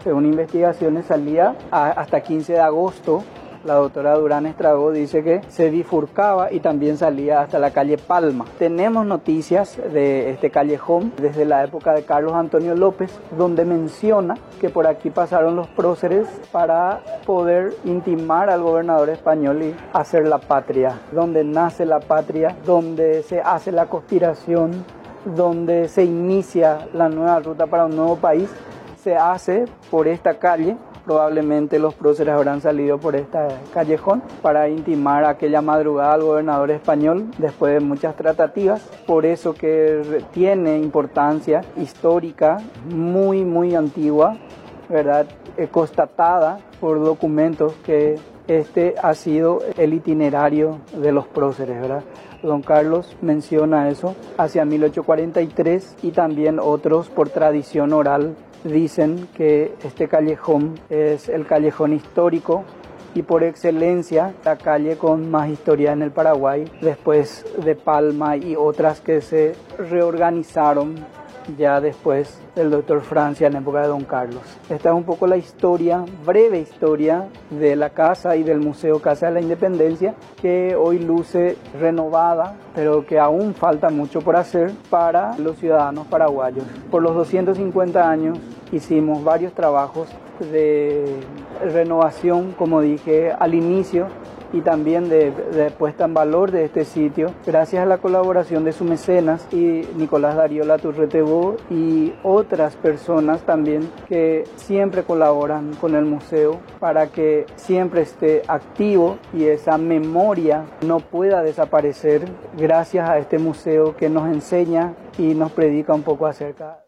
según investigaciones, salía hasta 15 de agosto. La doctora Durán Estragó dice que se bifurcaba y también salía hasta la calle Palma. Tenemos noticias de este callejón desde la época de Carlos Antonio López, donde menciona que por aquí pasaron los próceres para poder intimar al gobernador español y hacer la patria, donde nace la patria, donde se hace la conspiración, donde se inicia la nueva ruta para un nuevo país, se hace por esta calle. Probablemente los próceres habrán salido por este callejón para intimar aquella madrugada al gobernador español después de muchas tratativas. Por eso que tiene importancia histórica muy antigua, ¿verdad? Constatada por documentos que este ha sido el itinerario de los próceres, ¿verdad? Don Carlos menciona eso hacia 1843 y también otros por tradición oral dicen que este callejón es el callejón histórico y por excelencia la calle con más historia en el Paraguay, después de Palma y otras que se reorganizaron ya después del doctor Francia en la época de Don Carlos. Esta es un poco la historia, breve historia de la casa y del Museo Casa de la Independencia, que hoy luce renovada, pero que aún falta mucho por hacer para los ciudadanos paraguayos. Por los 250 años hicimos varios trabajos de renovación, como dije al inicio, y también de puesta en valor de este sitio, gracias a la colaboración de su mecenas y Nicolás Darío Laturretebó y otras personas también que siempre colaboran con el museo para que siempre esté activo y esa memoria no pueda desaparecer gracias a este museo que nos enseña y nos predica un poco acerca